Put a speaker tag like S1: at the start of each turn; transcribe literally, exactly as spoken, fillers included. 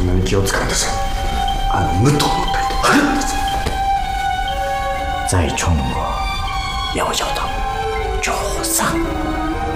S1: んなに気を使うんです？あの武藤の態度悪いんです。
S2: 在中国要有的主上。